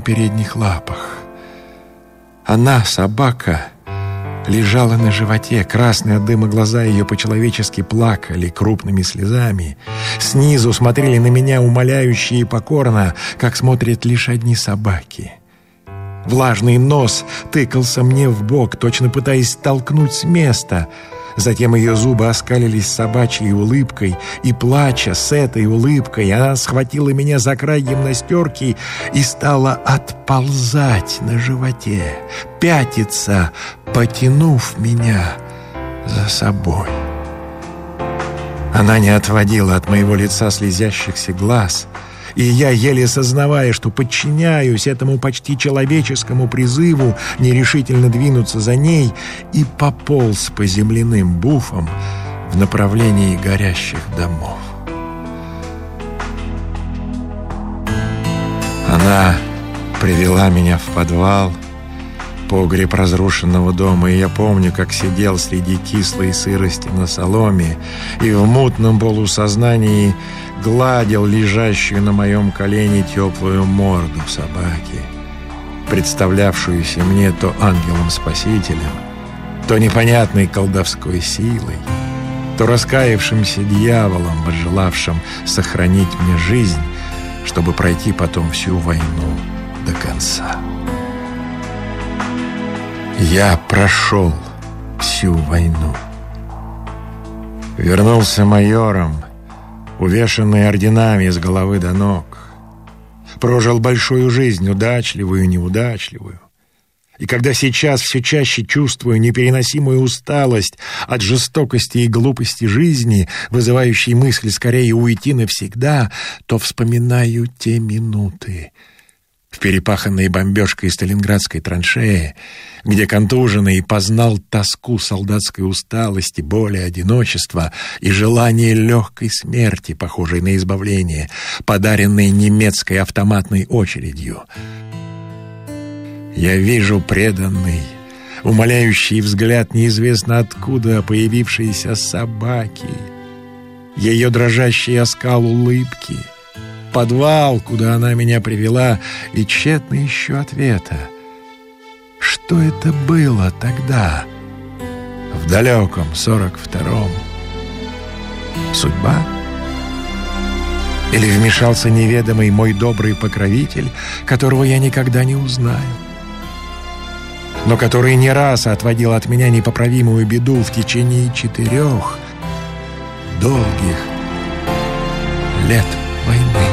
передних лапах. Она, собака, лежала на животе. Красные от дыма глаза ее по-человечески плакали крупными слезами. Снизу смотрели на меня умоляюще и покорно, как смотрят лишь одни собаки. Влажный нос тыкался мне в бок, точно пытаясь столкнуть с места. Затем ее зубы оскалились собачьей улыбкой, и, плача с этой улыбкой, она схватила меня за край гимнастерки и стала отползать на животе, пятиться, потянув меня за собой. Она не отводила от моего лица слезящихся глаз, и я, еле сознавая, что подчиняюсь этому почти человеческому призыву нерешительно двинуться за ней, и пополз по земляным буфам в направлении горящих домов. Она привела меня в подвал, погреб разрушенного дома, и я помню, как сидел среди кислой сырости на соломе и в мутном полусознании гладил лежащую на моем колене теплую морду собаки, представлявшуюся мне то ангелом-спасителем, то непонятной колдовской силой, то раскаявшимся дьяволом, пожелавшим сохранить мне жизнь, чтобы пройти потом всю войну до конца. Я прошел всю войну. Вернулся майором, увешанный орденами с головы до ног. Прожил большую жизнь, удачливую и неудачливую. И когда сейчас все чаще чувствую непереносимую усталость от жестокости и глупости жизни, вызывающей мысль скорее уйти навсегда, то вспоминаю те минуты в перепаханной бомбежкой сталинградской траншеи, где контуженный познал тоску солдатской усталости, боли, одиночества и желание легкой смерти, похожей на избавление, подаренной немецкой автоматной очередью. Я вижу преданный, умоляющий взгляд неизвестно откуда появившейся собаки, ее дрожащий оскал улыбки, подвал, куда она меня привела, и тщетно ищу ответа. Что это было тогда, в далеком 42-м? Судьба? Или вмешался неведомый мой добрый покровитель, которого я никогда не узнаю, но который не раз отводил от меня непоправимую беду в течение 4 долгих лет войны?